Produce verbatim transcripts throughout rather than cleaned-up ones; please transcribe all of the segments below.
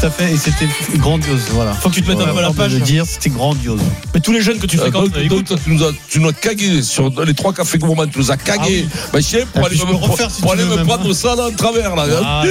Tout à fait, et c'était grandiose. Voilà. Faut que tu te mettes voilà, un peu à la page. De dire, c'était grandiose. Mais tous les jeunes que tu Euh, fréquentes, donc, écoute. donc, tu nous as, tu nous as cagué sur les trois cafés gourmands, tu nous as cagué. Ah oui. Bah, je sais, pour Ah, aller puis me, je peux refaire pour, si pour tu aller veux me même, prendre hein. ça là en travers là. Ah.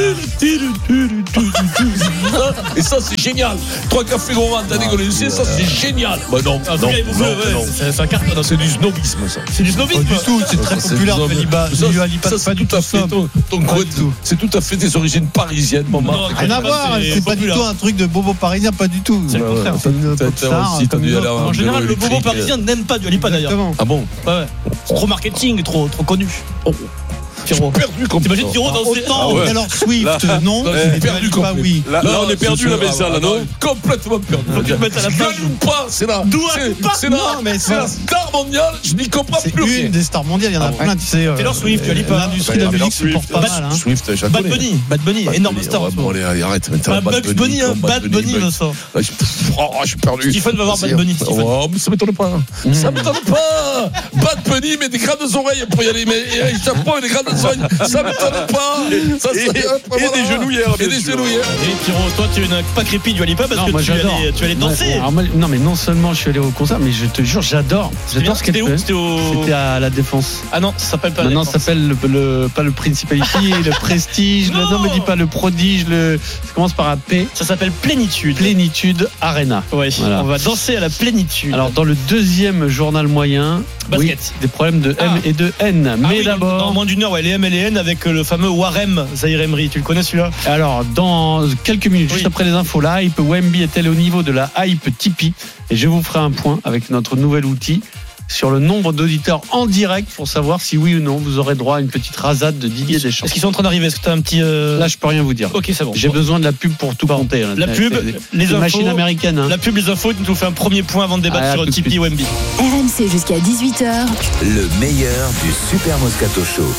Et ça, c'est génial. Trois cafés gourmands, t'as dégollé. C'est ça, c'est génial. Bah non, Ah, non, non, non, ouais, non. c'est, c'est un carton. C'est du snobisme ça. C'est du snobisme. Pas du tout, c'est très Ça, populaire. c'est- Dua ça, Lipa, Lipa, ça, c'est c'est pas du tout à tout fait ça. ton, ton Pas coin- du tout. c'est tout à fait des origines parisiennes, maman. Non, Rien à Lipa, voir, c'est c'est pas du populaire. tout un truc de bobo parisien, pas du tout. C'est le contraire. C'est une T'as- pop t'as star, aussi, t'as comme dû une aller autre. à- En général, le bobo électrique. parisien n'aime pas Dua Lipa d'ailleurs. Exactement. Ah bon? Ouais, ouais. C'est trop marketing, trop, trop connu. Oh. Pierrot. Perdu comme T'imagines ça. Pierrot danser? Autant Ah ouais. Taylor Swift, Là, non, là, mais j'ai perdu Dua Lipa, complet. oui. Là, là, on est perdu, c'est la sûr. Bessa, là, Ah, non? Complètement perdu. Faut que tu te mettes à la Je page. gagne ou pas, c'est là. Dua C'est- Lipa. C'est là. Non, mais C'est c'est- la star mondiale. Je n'y comprends C'est plus rien. une des stars mondiales, il y en a Ah bon. plein, tu sais. euh, Taylor Swift, Dua Lipa. L'industrie de la Taylor musique se porte Swift. pas Bad- mal. hein. Swift, je la Bad connais. Bunny, Bad Bunny, énorme Bunny, star. ouais, bon, allez, allez, arrête. Pas Bugs Bunny, hein, Bad Bunny, Bad- Vincent. Ouais, je- Oh, je suis perdu. Stephen va voir Bad Bunny, Stephen. Oh, mais ça m'étonne pas. Ça m'étonne pas. Bad Bunny, mais des grandes oreilles pour y aller. Mais et un chapeau et des grandes oreilles. Ça m'étonne pas. Ça, Et- ça- et hop, voilà. des genouillères, Et bien des sûr. genouillères. Et Pierrot, toi, tu n'as pas crépi Dua Lipa parce Non, que moi, tu j'adore. allais, tu allais danser. Ouais, alors moi, non, mais non seulement je suis allé au concert, mais je te jure, j'adore. J'adore ce qu'elle C'était où? fait. C'était au. C'était à la Défense. Ah non, ça s'appelle pas. Maintenant, la ça s'appelle le, le- pas le Principality, le Prestige. le, Non. non, me dis pas le Prodige. Le, ça commence par un P. Ça s'appelle Plénitude. Plénitude Arena. Ouais, Voilà. on va danser à la plénitude. Alors, dans le deuxième journal moyen, Basket. oui, des problèmes de M Ah. et de N. Ah mais oui, dans d'abord, moins d'une heure, ouais, les M et les N avec le fameux Warem Zahir Emery. Tu le connais celui-là? alors, dans quelques minutes, Oui. juste après les infos, la hype Wemby est-elle au niveau de la hype Tipeee? Et je vous ferai un point avec notre nouvel outil sur le nombre d'auditeurs en direct pour savoir si oui ou non vous aurez droit à une petite rasade de Didier Deschamps. Est-ce qu'ils sont en train d'arriver? Est-ce que tu as un petit. euh... Là, je peux rien vous dire. Ok, c'est bon. J'ai besoin de la pub pour tout compter. hein. La pub, C'est- les c'est une infos. machine américaine. hein. La pub, les infos, tu nous fais un premier point avant de débattre Ah, sur tout de Tipeee suite. Wemby. R M C jusqu'à dix-huit heures. Le meilleur du Super Moscato Show.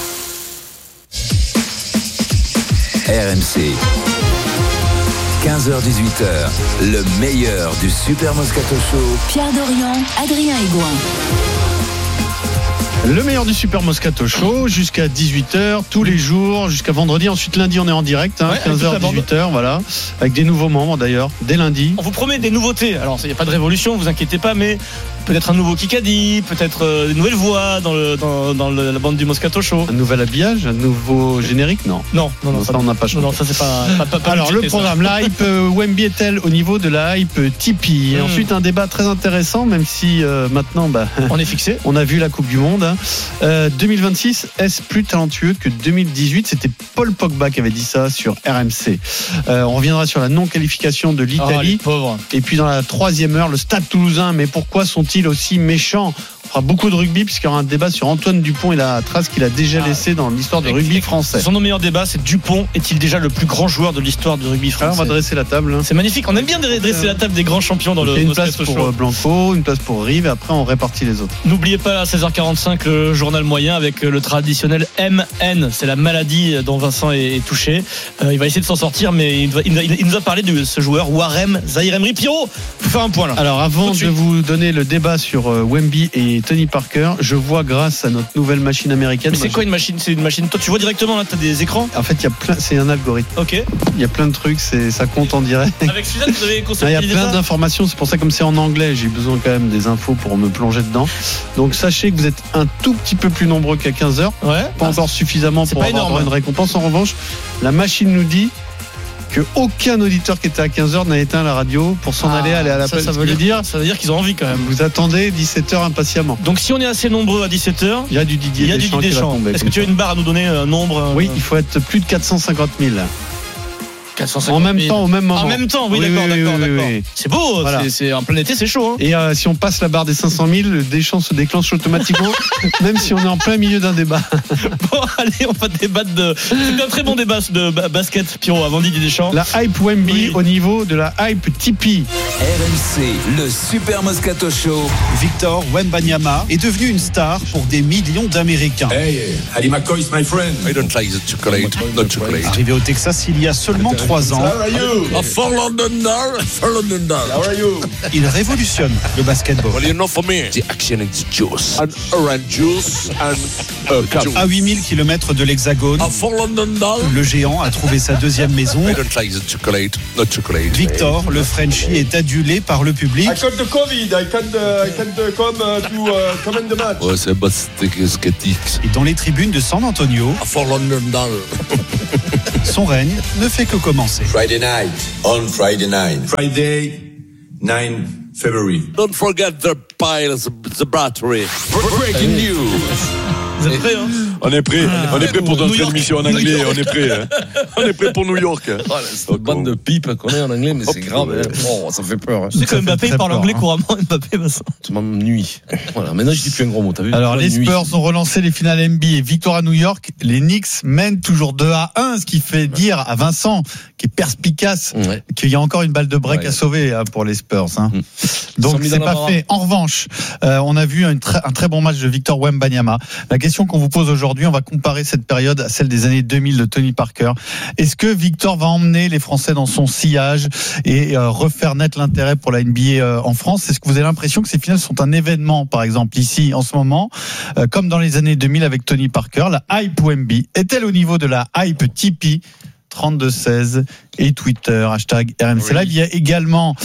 R M C. quinze heures dix-huit heures. Le meilleur du Super Moscato Show. Pierre Dorian, Adrien Aigouin. Le meilleur du Super Moscato Show jusqu'à dix-huit heures tous les jours jusqu'à vendredi. Ensuite lundi on est en direct hein, Ouais, avec quinze heures toute la bande. dix-huit heures voilà avec des nouveaux membres d'ailleurs dès lundi. On vous promet des nouveautés. Alors, il n'y a pas de révolution, vous inquiétez pas, mais peut-être un nouveau Kikadi, peut-être euh, des nouvelles voix dans, le, dans, dans le- la bande du Moscato Show. Un nouvel habillage, un nouveau générique non. Non, non, non, Non, ça, ça on n'a pas non, changé. non, ça c'est pas, pas, pas, pas Alors le budgété, ça. programme, la hype euh, Wemby est-elle au niveau de la hype Tipeee? Et Mm. ensuite un débat très intéressant même si euh, maintenant bah, On est fixé. on a vu la Coupe du Monde. hein. Euh, deux mille vingt-six, est-ce plus talentueux que deux mille dix-huit? C'était Paul Pogba qui avait dit ça sur R M C. Euh, on reviendra sur la non-qualification de Oh, les l'Italie. pauvres. Et puis dans la troisième heure, le Stade Toulousain. Mais pourquoi sont-ils aussi méchants? On fera beaucoup de rugby puisqu'il y aura un débat sur Antoine Dupont et la trace qu'il a déjà Ah. laissée dans l'histoire du rugby français. Ce sont nos meilleurs débats. C'est Dupont est-il déjà le plus grand joueur de l'histoire du rugby Alors, on français? va dresser la table. hein. C'est magnifique. On aime bien dresser la table des grands champions dans Il le y a une place Moscato pour Show. euh, Blanco, une place pour Rive, et après on répartit les autres. N'oubliez pas à seize heures quarante-cinq le journal moyen avec le traditionnel M N. C'est la maladie dont Vincent est, est touché. Euh, il va essayer de s'en sortir, mais il, va- il, il nous a parlé de ce joueur Warem Zahir Emery. Pierrot, faut faire un point là. Alors Tout avant de de suite. vous donner le débat sur euh, Wemby et Tony Parker, je vois grâce à notre nouvelle machine américaine. Mais c'est moi, quoi une machine? C'est une machine. Toi, tu vois directement là, t'as des écrans. je- En fait, il y a plein, c'est un algorithme. Ok. Il y a plein de trucs, c'est ça compte en direct. Avec Suzanne, vous avez Il y a conceptualisé plein ça? d'informations, c'est pour ça comme c'est en anglais, j'ai besoin quand même des infos pour me plonger dedans. Donc sachez que vous êtes un tout petit peu plus nombreux qu'à quinze heures, Ouais. pas encore suffisamment c'est pour pas avoir énorme. droit à une récompense. En revanche, la machine nous dit que aucun auditeur qui était à quinze heures n'a éteint la radio pour s'en Ah, aller aller à la ça, pelle. ça veut dire, ça veut dire qu'ils ont envie quand même. Vous attendez dix-sept heures impatiemment. Donc si on est assez nombreux à dix-sept heures, Il y a du Didier il y a du Deschamps qui va Deschamps. tomber. Est-ce que comme tu as ça. une barre à nous donner, un nombre? un- Oui, il faut être plus de quatre cent cinquante mille. quatre cent cinquante En même mille. temps, au même moment. En même temps, oui, Oui, d'accord, oui, d'accord, oui, oui, d'accord. oui. C'est beau, Voilà. c'est, c'est un plein été, c'est chaud. Hein. Et euh, si on passe la barre des cinq cent mille, le Deschamps se déclenche automatiquement, même si on est en plein milieu d'un débat. Bon, allez, on va débattre de. C'est un très bon débat de ba- basket, Pierrot, avant Didier Deschamps. La hype Wemby Oui. au niveau de la hype Tipeee. R M C, le Super Moscato Show. Victor Wembanyama est devenu une star pour des millions d'Américains. Hey, Harry McCoy is my friend. I don't like the chocolate, not chocolate. Arrivé au Texas il y a seulement trois ans, How are you? A Fort London, Fort London. How are you? il révolutionne le basketball. Well, you know for me, the action is juice. An orange juice and a juice. À huit mille kilomètres de l'Hexagone, A Fort London. le géant a trouvé sa deuxième maison. I don't like the chocolate, not chocolate. Victor, le Frenchie, est adulé par le public. I got the COVID. I can't, uh, I can't uh, come uh, to uh, comment the match. Ouais, c'est basket. Et dans les tribunes de San Antonio, A Fort London. son règne ne fait que commencer. Friday night. On Friday night. Friday, ninth February. Don't forget the piles, the battery. Breaking news. Vous êtes prêts, hein? On est prêt, on est prêt pour New notre York. émission en New anglais, York. on est prêt. Hein. On est prêt pour New York. Oh, cette bande de pipes qu'on est en anglais, mais c'est grave. Hein. Oh, ça fait peur. Hein. Tu sais que Ça fait Mbappé très il parle peur, anglais hein. couramment, Mbappé, Vincent. Tu m'ennuies. Voilà, maintenant je dis plus un gros mot, t'as vu? Alors, Tu les m'ennuies. Spurs ont relancé les finales N B A. Victoire à New York. Les Knicks mènent toujours deux à un, ce qui fait dire à Vincent, qui est perspicace, Ouais. qu'il y a encore une balle de break Ouais. à sauver hein, pour les Spurs. Hein. Mmh. Ils Donc, sont mis c'est dans la pas barre. fait. En revanche, euh, on a vu un, très- un très bon match de Victor Wembanyama. La question qu'on vous pose aujourd'hui, on va comparer cette période à celle des années deux mille de Tony Parker. Est-ce que Victor va emmener les Français dans son sillage et euh, refaire naître l'intérêt pour la N B A euh, en France? Est-ce que vous avez l'impression que ces finales sont un événement, par exemple, ici, en ce moment, euh, comme dans les années deux mille avec Tony Parker? La hype Wemby est-elle au niveau de la hype Tipeee trente-deux seize et Twitter, hashtag R M C Live. Il y a également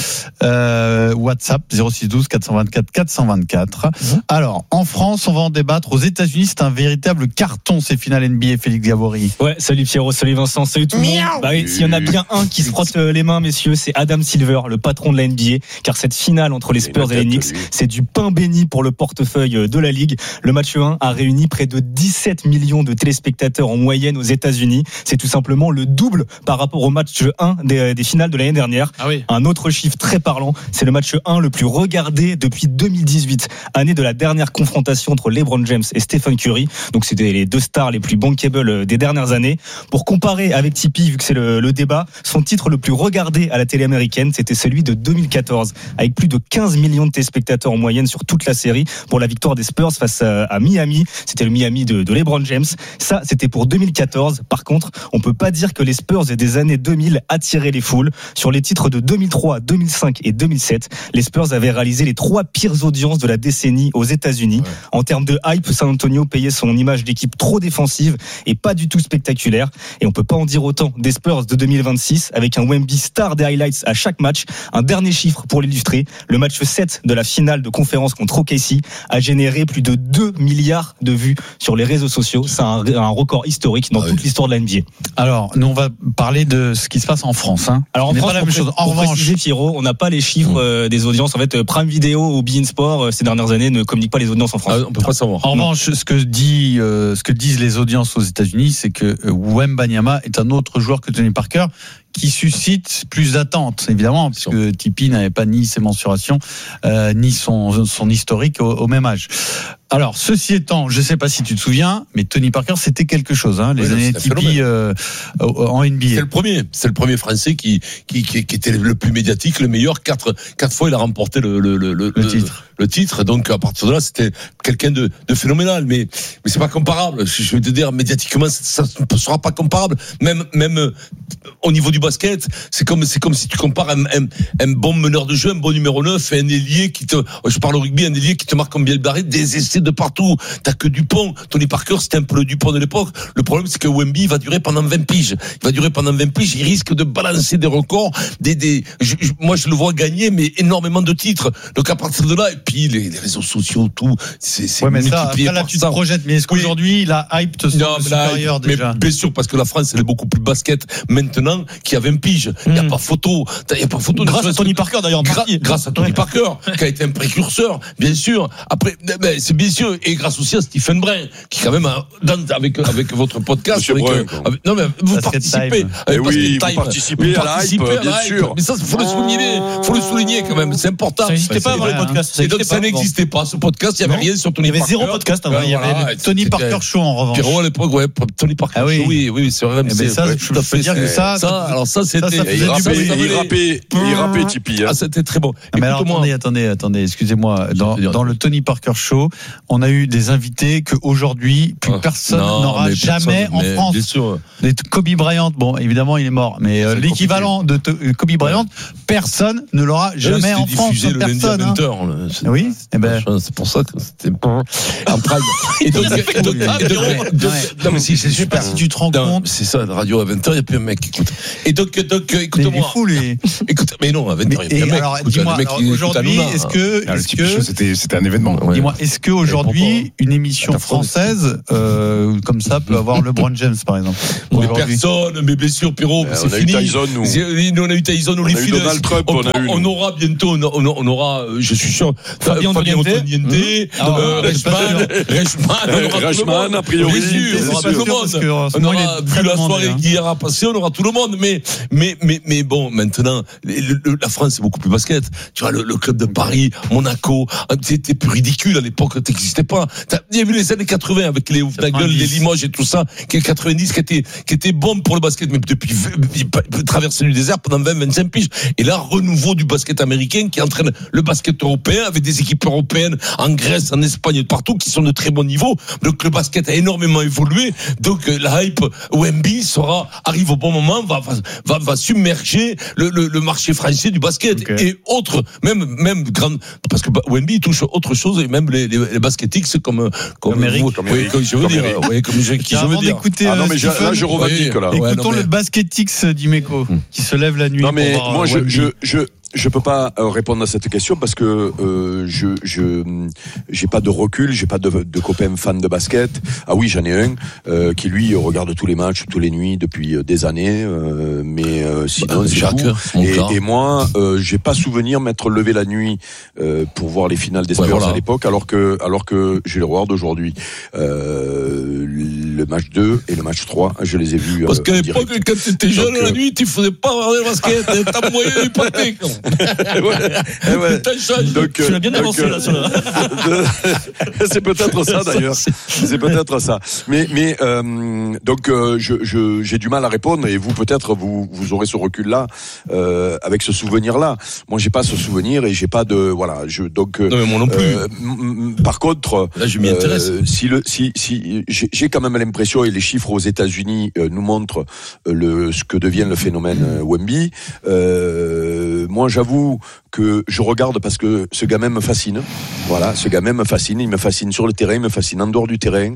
euh, WhatsApp zéro six douze quatre cent vingt-quatre quatre cent vingt-quatre. Alors, en France, on va en débattre. Aux États-Unis, c'est un véritable carton, ces finales N B A, Félix Gabory. Ouais, salut Pierrot, salut Vincent, salut tout le monde. Bah oui, s'il y en a bien un qui se frotte euh, les mains, messieurs, c'est Adam Silver, le patron de la N B A, car cette finale entre les Spurs et les Knicks, c'est du pain béni pour le portefeuille de la Ligue. Le match un a réuni près de dix-sept millions de téléspectateurs en moyenne aux États-Unis. C'est tout simplement le double par rapport au match un des, des finales de l'année dernière. Ah oui. Un autre chiffre très parlant, c'est le match un le plus regardé depuis deux mille dix-huit, année de la dernière confrontation entre LeBron James et Stephen Curry. Donc c'était les deux stars les plus bankable des dernières années. Pour comparer avec Tipeee, vu que c'est le, le débat, son titre le plus regardé à la télé américaine, c'était celui de deux mille quatorze, avec plus de quinze millions de téléspectateurs en moyenne sur toute la série pour la victoire des Spurs face à, à Miami. C'était le Miami de, de LeBron James. Ça, c'était pour deux mille quatorze. Par contre, on peut pas dire que les Spurs des années deux mille attiraient les foules. Sur les titres de deux mille trois, deux mille cinq et deux mille sept, les Spurs avaient réalisé les trois pires audiences de la décennie aux États-Unis. Ouais. En termes de hype, San Antonio payait son image d'équipe trop défensive et pas du tout spectaculaire. Et on peut pas en dire autant des Spurs de deux mille vingt-six avec un Wemby star des highlights à chaque match. Un dernier chiffre pour l'illustrer. Le match sept de la finale de conférence contre O K C a généré plus de deux milliards de vues sur les réseaux sociaux. C'est un, un record historique dans ah oui. toute l'histoire de la N B A. Alors, nous, on va parler de ce qui se passe en France. Hein. Alors, en France, pas la même chose. En revanche, préciser, Pierrot, on n'a pas les chiffres mmh. euh, des audiences. En fait, Prime Video ou beIN Sport euh, ces dernières années ne communiquent pas les audiences en France. Ah, on peut pas savoir. En revanche, ce que dit, euh, ce que disent les audiences aux États-Unis, c'est que euh, Wembanyama est un autre joueur que Tony Parker, qui suscite plus d'attentes, évidemment, parce que Tipeee n'avait pas ni ses mensurations, euh, ni son, son historique au, au même âge. Alors, ceci étant, je ne sais pas si tu te souviens, mais Tony Parker, c'était quelque chose, hein, les oui, années Tipeee euh, en N B A. C'est le premier, c'est le premier Français qui, qui, qui, qui était le plus médiatique, le meilleur. Quatre, quatre fois, il a remporté le, le, le, le, le titre. Le titre. Donc, à partir de là, c'était quelqu'un de, de phénoménal. Mais, mais c'est pas comparable. Je vais te dire, médiatiquement, ça ne sera pas comparable. Même, même euh, au niveau du basket, c'est comme, c'est comme si tu compares un, un, un bon meneur de jeu, un bon numéro neuf, et un ailier qui te, je parle au rugby, un ailier qui te marque comme bien le barré, des essais de partout. T'as que Dupont. Tony Parker, c'était un peu le Dupont de l'époque. Le problème, c'est que Wemby va durer pendant vingt piges. Il va durer pendant vingt piges. Il risque de balancer des records, des, des, je, je, moi, je le vois gagner, mais énormément de titres. Donc, à partir de là, et puis, les, les réseaux sociaux, tout, c'est, c'est ouais, mais ça, multiplié après, là, par tu te ça. projettes. Mais est-ce qu'aujourd'hui, oui. la hype te semble supérieure déjà? Mais bien sûr, parce que la France, elle est beaucoup plus basket maintenant qu'il y a vingt piges. Il n'y a mmh. pas photo. Il y a pas photo. Grâce à Tony Parker, d'ailleurs, en Gra- partie. Grâce à Tony ouais. Parker, qui a été un précurseur, bien sûr. Après, ben, c'est bien sûr. Et grâce aussi à Stephen Brun, qui quand même, dans, avec, avec votre podcast, avec, Brun, avec, non, mais vous Basket participez. Avec oui, vous participez à la hype, bien hype. sûr. Mais ça, il faut le souligner, faut le souligner quand même. C'est important. Ça n'existait pas avant le podcast. Ça, donc, ça n'existait pas, ce podcast. Il n'y avait rien sur Tony Parker. Il y avait zéro podcast avant. Il y avait Tony Parker Show, en revanche. Pierrot, à l'époque, ouais, Tony Parker Show, oui, oui, c'est vrai. Mais ça, je peux dire que ça, ça alors ça, c'était. Ça, ça Il rappait, il rappait, il rappait Tipeee. Ah, c'était très bon. Mais alors, Écoute-moi. attendez, attendez, attendez, excusez-moi. Dans, te dire. dans le Tony Parker Show, on a eu des invités qu'aujourd'hui, plus Ah, personne non, n'aura mais jamais personne, en mais France. Bien sûr. Les Kobe Bryant, bon, évidemment, il est mort, mais euh, C'est l'équivalent de to- Kobe Bryant, personne ne l'aura jamais C'était en France. diffusé le lundi à Personne. hein. vingt heures. là. C'est- Oui, eh ben. machin, C'est pour ça que c'était en prime. Et donc, et donc- et donc- donc- non, mais si, c'est Je sais pas super. si tu te rends Non, compte. c'est ça, la radio à vingt heures, il n'y a plus un mec qui écoute. Et donc, donc Mais il est écoute-moi. fou, lui. Écoute, mais non, à vingt heures, il n'y Mais- a plus un et mec. alors, Écoute, dis-moi, le mec, alors, il écoute aujourd'hui, Hanouna. est-ce que, Ah, le est-ce Tipeee Show, que, c'était, c'était un événement. Ouais. dis-moi, est-ce que Et aujourd'hui, une émission T'as froid, française, euh, comme ça, peut avoir LeBron James, par exemple? Mais Aujourd'hui. personne, mais bien sûr, Pierrot, Euh, c'est on a eu fini. Tyson, nous. C'est- nous, on a eu Tyson, On a eu Holyfield. Donald Trump, on, on a eu, on nous. aura bientôt, on, on- on aura, euh, je suis sûr, Fabien Fabien Antoniente. Antoniente, Ah, euh, ouais, c'est pas Reichmann, Reichmann, on aura tout le Reichmann, monde. a priori. Bien sûr, C'est on aura pas tout le sûr, parce que, en monde. ce On moment, il aura, est vu très la demandé, soirée hein. qui ira passer, on aura tout le monde. Mais, mais, mais, mais bon, maintenant, le- le- la France, c'est beaucoup plus basket. Tu vois, le, le club de Paris, Monaco, c'était plus ridicule à l'époque, t'existais pas. T'as- Il y a eu les années quatre-vingts avec les Oufnagel, les Limoges et tout ça, qui est quatre-vingt-dix, qui était, qui était bon pour le basket, mais depuis, traverser du désert pendant vingt, vingt-cinq piges. Et là, renouveau du basket américain qui entraîne le basket européen avec des équipes européennes en Grèce, en Espagne et partout qui sont de très bon niveau. Donc le basket a énormément évolué. Donc euh, la hype Wemby sera, arrive au bon moment, va, va, va, va submerger le, le, le marché français du basket. Okay. Et autres, même, même grande, parce que Wemby touche autre chose et même les, les, les basketics comme, comme, Comme Eric. vous- Comme oui, Eric. comme je veux Comme dire, Eric. oui, comme je, qui je veux Avant dire. d'écouter, Ah non, euh, mais je- Stephen, là, je revendique, là. Ouais, écoutons non, mais- le basketix d'Imeco, qui se lève la nuit. Non mais pour voir moi je, Wemby. je je je peux pas euh, répondre à cette question parce que euh, je je j'ai pas de recul, j'ai pas de, de copains fans de basket. Ah oui, j'en ai un euh, qui lui regarde tous les matchs, toutes les nuits depuis euh, des années, euh, mais euh, sinon Bah, c'est Jacques, tout. mon Et, gars. et moi, euh, j'ai pas souvenir m'être levé la nuit euh, pour voir les finales des Spurs Ouais, voilà. à l'époque, alors que alors que j'ai le regarde aujourd'hui. Euh, le match deux et le match trois, je les ai vus. Parce euh, qu'à en l'époque, direct. quand t'étais jeune, Donc, la euh, nuit, tu faisais pas regarder le basket, t'as moyen du pâté, quoi. Eh ouais. T'as changé. Donc, Tu l'as bien donc, avancé là sur le. c'est peut-être ça d'ailleurs. C'est peut-être ça. Mais mais euh, donc euh, je, je j'ai du mal à répondre et vous peut-être vous vous aurez ce recul là euh, avec ce souvenir là. Moi j'ai pas ce souvenir et j'ai pas de voilà. Je donc Non, mais moi non plus. euh, m- m- par contre, Là, je m'y intéresse. euh, si le si si j'ai j'ai quand même l'impression et les chiffres aux États-Unis euh, nous montrent euh, le ce que devient le phénomène euh, Wemby. Euh, moi j'avoue que je regarde parce que ce gamin me fascine. Voilà, ce gamin me fascine. Il me fascine sur le terrain, il me fascine en dehors du terrain.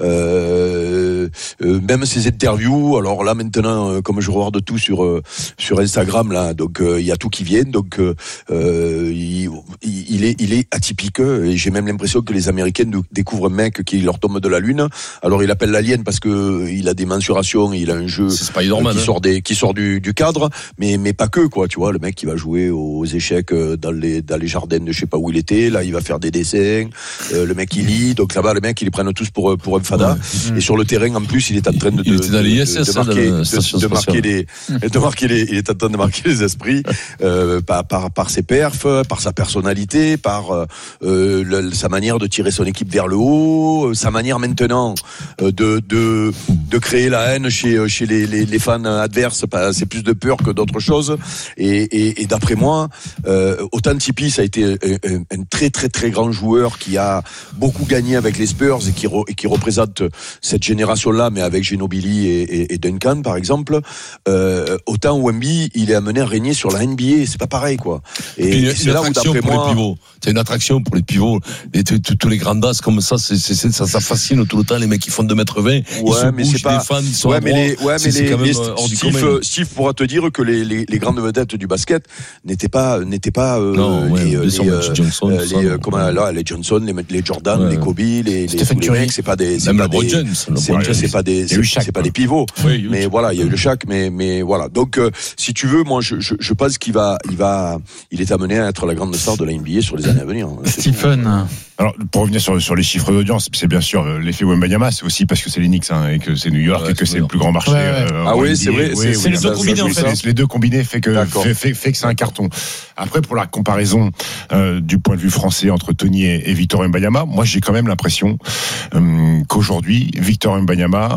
Euh, euh, même ses interviews. Alors là maintenant, euh, comme je regarde tout sur euh, sur Instagram là, donc euh, il y a tout qui vient. Donc euh, euh, il, il est il est atypique et j'ai même l'impression que les Américains nous découvrent un mec qui leur tombe de la lune. Alors il appelle l'alien parce que il a des mensurations, il a un jeu C'est Spider-Man. qui hein. sort des qui sort du, du cadre, mais mais pas que quoi. Tu vois, le mec qui va jouer aux échecs euh, dans les dans les jardins de je sais pas où il était. Là, il va faire des dessins. Euh, le mec il lit. Donc là-bas, le mec ils les prennent tous pour pour un fada. Ouais. Et sur le terrain, en plus, il est en train de Il de, était dans de, les I de, S S, de hein, marquer dans la de, station de marquer spatiale. les de marquer les. Il est en train de marquer les esprits euh, par par par ses perfs, par sa personnalité, par euh, euh, le- sa manière de tirer son équipe vers le haut, euh, sa manière maintenant euh, de de de créer la haine chez chez les les, les fans adverses. Pas- C'est plus de peur que d'autres choses. Et et, et d'après moi, euh, autant Tipeee ça a été un, un, un très très très grand joueur qui a beaucoup gagné avec les Spurs et qui re, et qui représente cette génération-là, mais avec Ginobili et, et, et Duncan par exemple. Euh, autant Wemby, il est amené à régner sur la N B A, c'est pas pareil quoi. Et, Puis une, et une c'est là où attraction d'après pour moi, les pivots. C'est une attraction pour les pivots. Et tous- tous tous les grands as comme ça, c'est, c'est, c'est- ça, ça fascine tout le temps. Les mecs qui font deux mètres vingt, ils Ouais, se mais bougent, c'est pas- les fans, ils sont ouais, à mais droite. les, ouais, mais C'est- c'est les, quand même les- euh, hors du Steve, commun. euh, Steve pourra te dire que les, les, les grandes vedettes du basket n'étaient pas, n'étaient pas euh, Non, ouais, les, bien sûr, les, Magic euh, Johnson, euh, tout ça, les, euh, non. comment, là, les Johnson, les, les Jordan, Ouais. les Kobe, les, les, Stephen tous les Curry. mecs, c'est pas des, c'est Même pas LeBron des, James. c'est, LeBron James. c'est pas des, Il y a c'est, eu Shaq, c'est pas quoi. des pivots. Oui, Mais voilà, il y a eu le Shaq, mais, mais voilà. Donc, euh, si tu veux, moi, je, je, je pense qu'il va, il va, il est amené à être la grande star de la N B A sur les années à venir. hein. C'est tout. Stephen. Alors, pour revenir sur, sur les chiffres d'audience, c'est bien sûr euh, l'effet Wembanyama, c'est aussi parce que c'est les Knicks hein, et que c'est New York Ouais, et que c'est c'est New le plus grand marché. Ouais, ouais. euh, Ah en oui, N B A. c'est vrai, Oui, c'est- oui, c'est les ça, deux ça, combinés, oui, en fait. c'est- Les deux combinés fait que, D'accord. fait, fait, fait que c'est un carton. Après, pour la comparaison euh, du point de vue français entre Tony et, et Victor Wembanyama, moi j'ai quand même l'impression euh, qu'aujourd'hui, Victor Wembanyama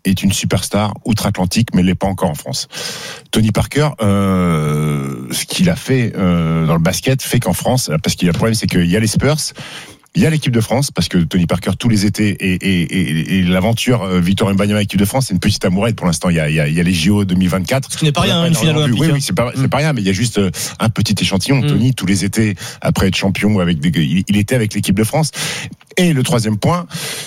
est une superstar outre-Atlantique, mais elle l'est pas encore en France. Tony Parker, euh, ce qu'il a fait euh, dans le basket fait qu'en France, parce qu'il y a le problème, c'est qu'il y a les Spurs. Il y a l'équipe de France, parce que Tony Parker, tous les étés, et, et, et, et l'aventure euh, Victor Wembanyama, équipe de France, c'est une petite amourette pour l'instant. Il y a, il y a, il y a les J O deux mille vingt-quatre. Ce qui n'est pas rien, une finale olympique. Oui, oui, c'est pas, c'est pas rien, mais il y a juste euh, un petit échantillon. Mm. Tony, tous les étés, après être champion, avec des, il, il était avec l'équipe de France. Et le troisième point,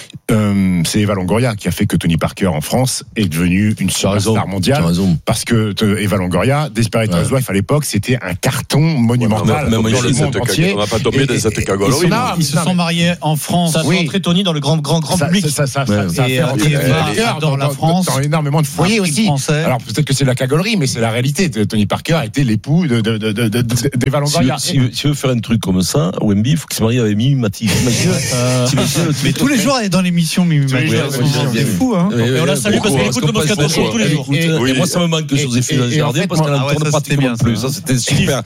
euh, c'est Eva Longoria qui a fait que Tony Parker en France est devenu une superstar mondiale. Parce que euh, Eva Longoria, Desperate Housewives à l'époque, c'était un carton monumental. Ouais, même dans le monde entier. On n'a pas tombé dans cette cagolerie. Ils se sont mariés en France. Ça a fait entrer Tony dans le grand, grand, grand ça, public. Ça, ça, ça, ouais. ça a fait rentrer Eva dans, la France, dans, dans énormément de foyers aussi. Français. Alors peut-être que c'est de la cagolerie, mais c'est la réalité. Tony Parker a été l'époux de, de, de, de, de, de, d'Eva Longoria. Si, si, si veut faire un truc comme ça, Wemby, il faut qu'il se marie avec Mimi Mati. Euh, mais tous les jours, elle est dans l'émission, Mimi Mati. C'est fou, hein. Et on la salue parce qu'elle écoute le Moscato Show tous les jours. Et moi, ça me manque que Joséphine Jardin parce qu'elle ne tourne pratiquement plus. Ça, c'était super.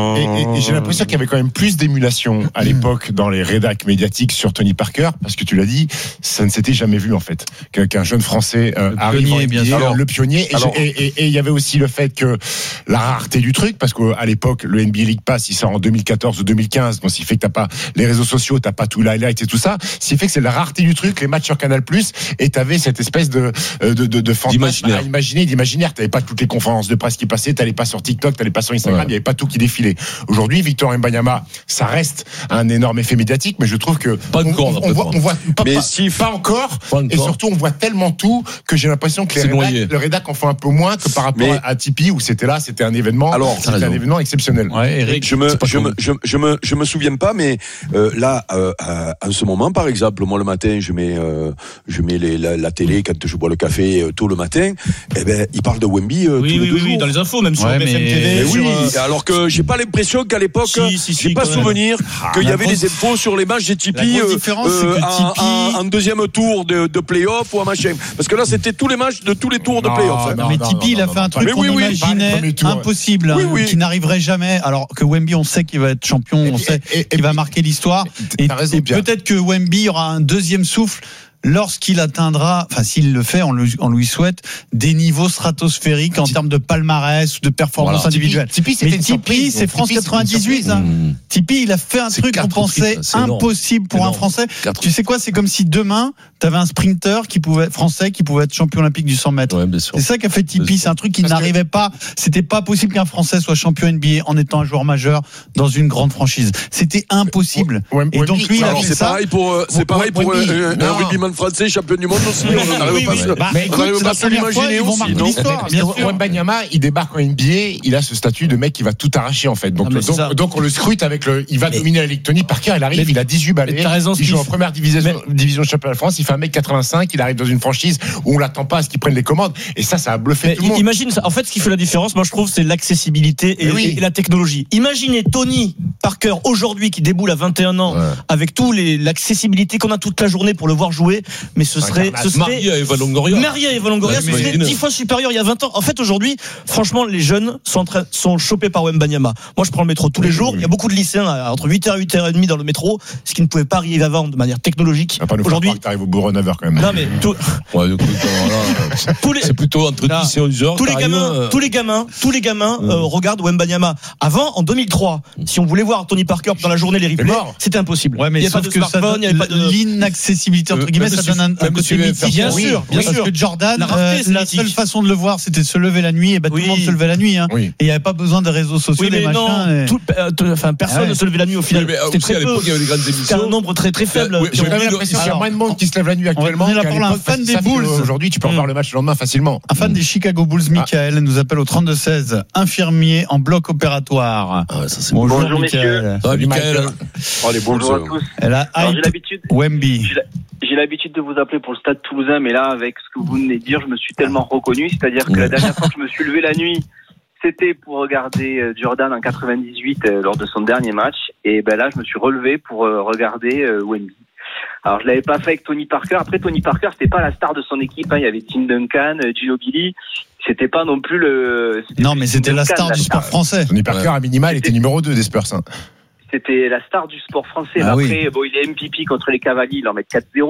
Et j'ai l'impression qu'il y avait quand même plus d'émulation à l'époque dans les rédacs médiatiques sur Tony Parker, parce que tu l'as dit, ça ne s'était jamais vu en fait qu'un jeune Français euh, arrive en N B A, le pionnier. Et il y avait aussi le fait que la rareté du truc, parce qu'à l'époque le N B A League Pass il sort en deux mille quatorze ou deux mille quinze, donc ce qui fait que t'as pas les réseaux sociaux, t'as pas tout l'highlight et tout ça, ce qui fait que c'est la rareté du truc, les matchs sur Canal+, et t'avais cette espèce de de de, de fantasme à imaginer, d'imaginaire. T'avais pas toutes les conférences de presse qui passaient, t'allais pas sur TikTok, t'allais pas sur Instagram, il ouais. y avait pas tout qui défilait. Aujourd'hui, Victor Wembanyama, ça reste un énorme effet médiatique, mais je trouve que pas on, encore, on, on voit, on voit pas, mais pas, si, pas, encore, pas encore, et surtout on voit tellement tout que j'ai l'impression que les rédacs, le rédac en font un peu moins que par rapport mais, à Tipeee où c'était là, c'était un événement, alors, c'était un événement exceptionnel. Ouais, Eric, je me, je me, je, je me, je me souviens pas, mais euh, là, euh, en ce moment, par exemple, moi le matin, je mets, euh, je mets les, la, la télé quand je bois le café euh, tôt le matin. Eh ben, il parle de Wemby euh, oui, tous oui, les deux oui, jours. Oui, dans les infos, même sur ouais, B F M T V. Mais oui, sur, euh... alors que j'ai pas l'impression qu'à l'époque, si, si, si, j'ai pas souvenir ah, qu'il y avait grosse... des infos sur les matchs des Tipeee, euh, euh, en, en, en deuxième tour de, de play-off ou un machin. Parce que là, c'était tous les matchs de tous les tours de play-off. Non, hein. Mais Tipeee, il a fait un truc qu'on oui, imaginait oui. impossible, oui, hein, oui. qui n'arriverait jamais. Alors que Wemby, on sait qu'il va être champion, on sait qu'il va marquer l'histoire. Et, et peut-être que Wemby aura un deuxième souffle lorsqu'il atteindra, enfin s'il le fait, on, le, on lui souhaite, des niveaux stratosphériques en termes de palmarès ou de performance voilà. individuelle. Tipeee, mais Tipeee, c'est France quatre-vingt-dix-huit. Hein. Mmh. Tipeee, il a fait un truc qu'on pensait impossible pour un Français. Tu sais quoi, c'est comme si demain, tu avais un sprinter qui pouvait, français qui pouvait être champion olympique du cent mètres. Ouais, c'est ça qu'a fait Tipeee. C'est un truc qui Parce n'arrivait que... pas. C'était pas possible qu'un Français soit champion N B A en étant un joueur majeur dans une grande franchise. C'était impossible. Ouais, ouais, Et donc lui, il a fait c'est ça. Pareil pour, c'est pareil pour un rugbyman français champion du monde aussi. On n'arrive pas à se l'imaginer aussi. Wembanyama, il débarque en N B A, il a ce statut de mec qui va tout arracher en fait. Donc, ah, donc, donc on le scrute avec le. Il va mais, dominer la Ligue. Tony Parker, il arrive, mais, il a dix-huit balais. Raison, il joue en première division, mais, division de championnat de France. Il fait un mètre quatre-vingt-cinq. Il arrive dans une franchise où on l'attend pas à ce qu'il prenne les commandes. Et ça, ça a bluffé tout le monde. Imagine ça. En fait, ce qui fait la différence, moi, je trouve, c'est l'accessibilité et, oui. et la technologie. Imaginez Tony Parker aujourd'hui qui déboule à vingt et un ans ouais. avec tout les l'accessibilité qu'on a toute la journée pour le voir jouer. Mais ce serait, ce serait Maria et Eva Longoria. Maria et Eva Longoria, ce serait dix fois supérieur il y a vingt ans. En fait, aujourd'hui, franchement, les jeunes sont en train, sont chopés par Wembanyama. Moi, je prends le métro tous les jours. Il y a beaucoup de lycéens entre huit heures et huit heures trente dans le métro, ce qui ne pouvait pas arriver avant de manière technologique. Aujourd'hui, tu arrives au bourreau neuf heures quand même. Non, mais tout... ouais, écoute, là, tous les... c'est plutôt entre là, dix et onze heures. Tous les gamins, euh... tous les gamins, tous les gamins euh, regardent Wembanyama. Avant, en deux mille trois, si on voulait voir Tony Parker dans la journée les replays, c'était impossible. Ouais, mais il n'y a pas de smartphone, il n'y a pas de l'inaccessibilité entre guillemets, ça donne un côté mythique. Bien sûr, bien sûr. Parce que Jordan, la, la seule façon de le voir, c'était de se lever la nuit. Et ben, oui. tout le monde se levait la nuit. Hein. Oui. Et il n'y avait pas besoin des réseaux sociaux, oui, des machins. Non, et... tout, euh, enfin, personne ah ouais. ne se levait la nuit au final. Oui, c'était très peu. Il y avait des grandes émissions. C'était un nombre très très faible. Oui, j'ai quand même l'impression qu'il y a moins de monde qui se lève la nuit actuellement. On est là pour un fan des Bulls. Aujourd'hui, tu peux revoir le match le lendemain facilement. Un fan des Chicago Bulls, Michael, nous appelle au trente-deux seize. Infirmier en bloc opératoire. Bonjour, messieurs. Salut, Michael. Bonjour à tous. J'ai l'habitude. Wemby. J'ai l'habitude de vous appeler pour le Stade Toulousain, mais là, avec ce que vous venez de dire, je me suis tellement reconnu. C'est-à-dire que la dernière fois que je me suis levé la nuit, c'était pour regarder Jordan en quatre-vingt-dix-huit euh, lors de son dernier match. Et ben là, je me suis relevé pour euh, regarder euh, Wemby. Alors, je l'avais pas fait avec Tony Parker. Après, Tony Parker, c'était pas la star de son équipe. Hein. Il y avait Tim Duncan, Ginobili. C'était pas non plus le. Non, mais c'était Duncan, la star du sport français. Tony Parker, à minima, il était numéro deux des Spurs. Hein. C'était la star du sport français. Ah Après, oui. bon, il est M V P contre les Cavaliers, il en met quatre zéro.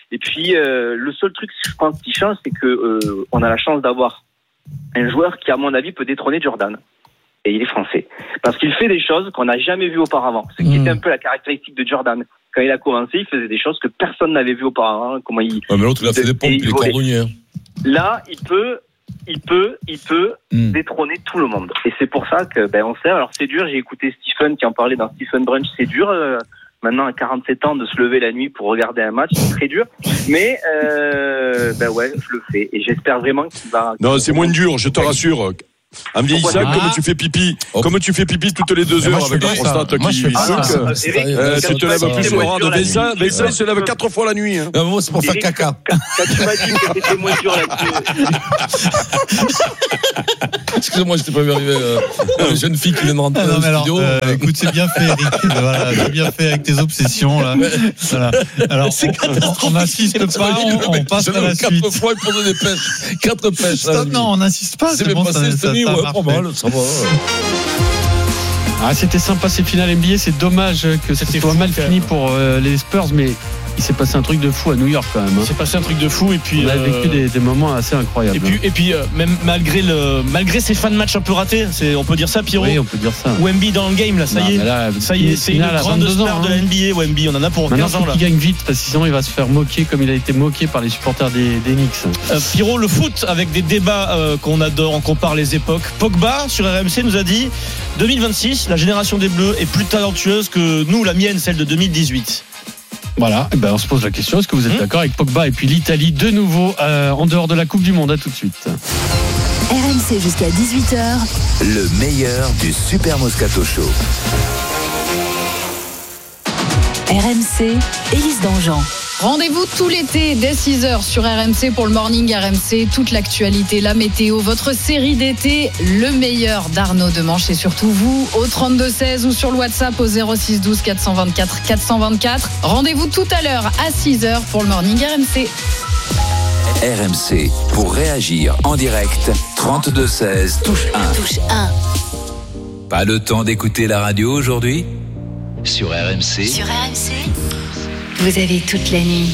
Et puis euh, le seul truc, je pense, qui change, c'est que euh, on a la chance d'avoir un joueur qui, à mon avis, peut détrôner Jordan. Et il est français. Parce qu'il fait des choses qu'on n'a jamais vues auparavant. Ce qui mmh. était un peu la caractéristique de Jordan. Quand il a commencé, il faisait des choses que personne n'avait vues auparavant. Comment il. Ouais, mais l'autre, il a fait des pompes, il est cordonnier. Hein. Là, il peut, il peut, il peut mmh. détrôner tout le monde. Et c'est pour ça que, ben, on sait. Alors, c'est dur. J'ai écouté Stephen qui en parlait dans Stephen Brunch. C'est dur. Euh, maintenant, à quarante-sept ans, de se lever la nuit pour regarder un match, c'est très dur. Mais, euh, ben ouais, je le fais. Et j'espère vraiment qu'il va. Non, c'est moins dur, je te rassure. En vieillissant, ah. comme tu fais pipi, oh. comme tu fais pipi toutes les deux heures avec la prostate qui suque, euh, tu te lèves plus le rang de Vincent. Vincent, il se lève quatre fois la nuit. Hein. Non, moi, c'est pour Eric, faire caca. Quand, quand tu m'as dit que c'était moins dur là-dessus. Excusez-moi, je t'ai pas vu arriver. Euh, une jeune fille qui vient de rentrer ah, dans le studio. Euh, écoute, c'est bien fait, Eric. Voilà, c'est bien fait avec tes obsessions là. Voilà. Alors, on n'insiste pas, on, on passe à la suite. Quatre fois, il prenait des pêches. Quatre pêches. Stop, non, on n'insiste pas. C'est bien passé, c'est mis. Ouais, pas mal, ça va. Ah, c'était sympa ces finales N B A. C'est dommage que ça soit mal fini pour euh, les Spurs, mais il s'est passé un truc de fou à New York quand même. Hein. Il s'est passé un truc de fou et puis on a euh... vécu des, des moments assez incroyables. Et puis, et puis euh, même malgré le malgré ces fins de match un peu ratés, c'est, on peut dire ça, Pierrot. Oui, on peut dire ça. Wemby dans le game là, ça non, y est. Là, ça y est, c'est une grande star hein. de la N B A. Wemby, on en a pour maintenant, quinze ans là. Il gagne vite parce que sinon il va se faire moquer comme il a été moqué par les supporters des, des Knicks. Euh, Pierrot, le foot avec des débats euh, qu'on adore, on compare les époques. Pogba sur R M C nous a dit deux mille vingt-six, la génération des Bleus est plus talentueuse que nous, la mienne, celle de deux mille dix-huit. Voilà, et ben on se pose la question, est-ce que vous êtes mmh. d'accord avec Pogba et puis l'Italie de nouveau euh, en dehors de la Coupe du Monde? À tout de suite. R M C jusqu'à dix-huit heures. Le meilleur du Super Moscato Show. R M C, Élise Dangean. Rendez-vous tout l'été dès six heures sur R M C pour le Morning R M C. Toute l'actualité, la météo, votre série d'été, le meilleur d'Arnaud Demanche et surtout vous au trente-deux seize ou sur le WhatsApp au zéro six douze quatre cent vingt-quatre quatre cent vingt-quatre. Rendez-vous tout à l'heure à six heures pour le Morning R M C. R M C, pour réagir en direct, trente-deux seize, touche un. Touche un. Pas le temps d'écouter la radio aujourd'hui? Sur R M C. Sur R M C. Vous avez toute la nuit.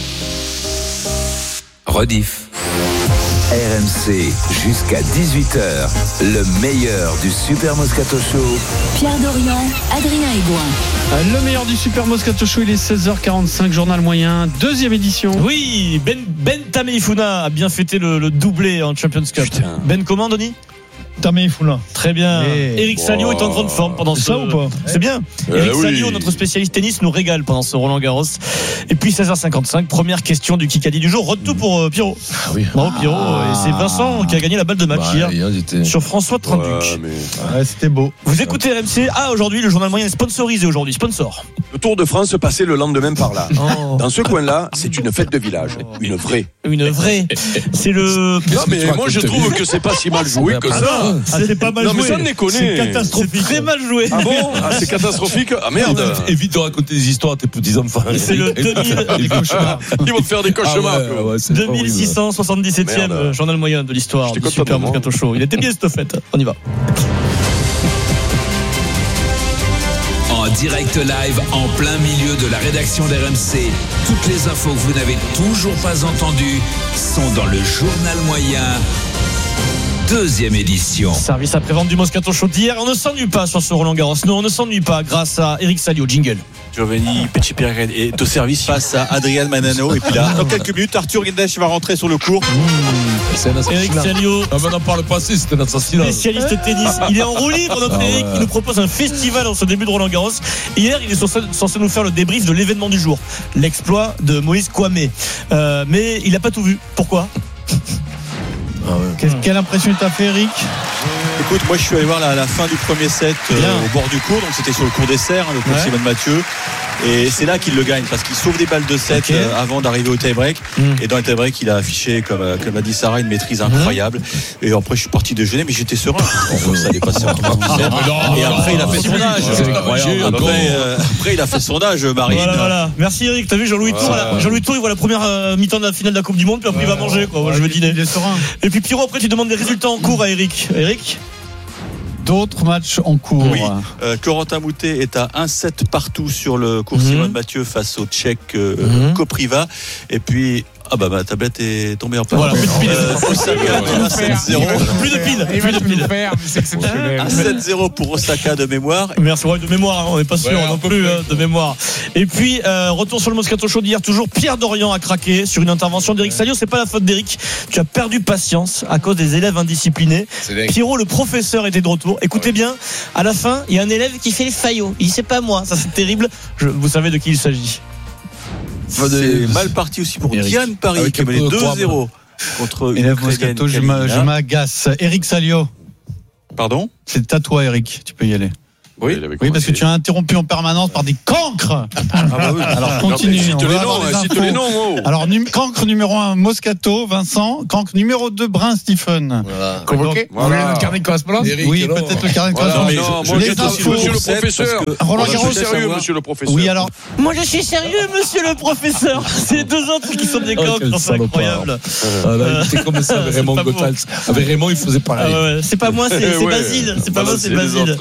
Rediff. R M C jusqu'à dix-huit heures. Le meilleur du Super Moscato Show. Pierre Dorian, Adrien Aigouin. Le meilleur du Super Moscato Show, il est seize heures quarante-cinq, journal moyen, deuxième édition. Oui, Ben, Ben Tameifuna a bien fêté le, le doublé en Champions Cup. Putain. Ben comment, Denis? Tameifuna. Très bien. Et... Eric Salio oh. est en grande forme pendant c'est ce. Ça ou pas? C'est bien. Euh, Eric oui. Salio, notre spécialiste tennis, nous régale pendant ce Roland Garros. Et puis seize heures cinquante-cinq, première question du Kikadi du jour. Retour pour euh, Pierrot. Ah oui. Bravo Pierrot. Ah. Et c'est Vincent qui a gagné la balle de match bah, hier, hier sur François Trinduc. Ouais, mais... ouais, c'était beau. Vous écoutez R M C. Ah, aujourd'hui, le journal moyen est sponsorisé aujourd'hui. Sponsor. Le Tour de France passait le lendemain par là. Oh. Dans ce coin-là, c'est une fête de village. Une vraie. Une vraie. C'est le. Non, mais moi, je trouve que c'est pas si mal joué que ça. Ah, c'est pas mal non, joué. Mais ça déconne. C'est catastrophique. C'est très mal joué. Ah bon? Ah, c'est catastrophique. Ah merde. Évite de raconter des histoires à tes petits-enfants. C'est le deux mille. Des cauchemars. Ils vont faire des cauchemars. Ah ouais, ouais, deux mille six cent soixante-dix-septième merde. Journal moyen de l'histoire du Super Moscato Show. Il était bien cette fête. On y va. En direct live, en plein milieu de la rédaction d'R M C. Toutes les infos que vous n'avez toujours pas entendues sont dans le journal moyen. Deuxième édition. Service après-vente du Moscato Show d'hier. On ne s'ennuie pas sur ce Roland Garros. Non, on ne s'ennuie pas grâce à Eric Salio. Jingle. Giovanni Petitpierre est au service face à Adrian Manano. Et puis là, dans quelques minutes, Arthur Guedes va rentrer sur le court. Mmh. C'est un assassinat. Eric Salio. Ah, ben, on parle pas assez, c'était un assassinat. Spécialiste tennis. Il est en roue libre, notre ah, Eric. Ouais. Il nous propose un festival en ce début de Roland Garros. Hier, il est censé, censé nous faire le débrief de l'événement du jour. L'exploit de Moïse Kouamé. Euh, mais il n'a pas tout vu. Pourquoi? Ah ouais. Quelle impression t'as fait, Eric? Écoute, moi je suis allé voir la, la fin du premier set euh, au bord du court, donc c'était sur le court dessert, hein, le court ouais. Simone Mathieu. Et c'est là qu'il le gagne parce qu'il sauve des balles de set okay. euh, avant d'arriver au tie-break. Mm. Et dans le tie-break, il a affiché, comme, comme a dit Sarah, une maîtrise incroyable. Mm. Et après, je suis parti déjeuner, mais j'étais serein. Bon, ça allait passer en non, Et après, il a fait son âge. Après, euh, après, il a fait son âge, Marine. Voilà, voilà. Merci Eric. T'as vu Jean-Louis Tour voilà. Jean-Louis Tour, il voit la première euh, mi-temps de la finale de la Coupe du Monde, puis après, ouais. il va manger. Quoi. Ouais, je vais dîner. Et puis Pierrot, après, tu demandes des résultats en cours à Eric. Eric? d'autres matchs en cours. Oui, euh, Corentin Moutet est à un sept partout sur le cours Mmh. Simone Mathieu face au Tchèque euh, Mmh. Kopriva. Et puis, ah bah ma tablette est tombée en panne. Voilà, plus de piles. Euh, Osaka à sept zéro. Plus de piles. Il va nous faire, mais c'est exceptionnel. À sept zéro pour Osaka de mémoire. Merci, ouais, de mémoire, hein, on n'est pas sûr Ouais, non un peu plus près. hein, de mémoire. Et puis euh, retour sur le Moscato Show d'hier, toujours Pierre Dorian a craqué sur une intervention d'Eric Salio. C'est pas la faute d'Eric, tu as perdu patience à cause des élèves indisciplinés. Pierrot, le professeur, était de retour. Écoutez ouais. bien, à la fin, il y a un élève qui fait les faillots. Il sait pas moi, ça c'est terrible. Je, vous savez de qui il s'agit. C'est mal parti aussi pour Eric. Diane Paris Avec qui a mené deux zéro contre élève Moscato. Je m'agace. Eric Salio. Pardon? C'est à toi, Eric. Tu peux y aller. Oui, oui, parce que tu as interrompu en permanence par des cancres. Ah bah oui. Alors continue. Non, cite les noms, cite les noms. Alors num- cancre numéro un Moscato, Vincent. Cancre numéro deux Brun, Stephen. Voilà. Convoqué. Voilà. Vous voulez notre carnet de correspondance? Eric, oui, alors. peut-être le carnet de Voilà, correspondance. non, moi, les je infos, suis monsieur le professeur. Roland Garros, je suis sérieux, monsieur le professeur. Oui, alors. Moi je suis sérieux, monsieur le professeur. C'est les deux autres qui sont des Oh, cancres, quel c'est incroyable. Ah, là, il était comme ça avec Raymond C'est pas Goethals. Avec Raymond, il faisait pareil. Ah ouais, c'est pas moi, c'est c'est Ouais. Basile. C'est pas Voilà, moi, c'est c'est les Basile.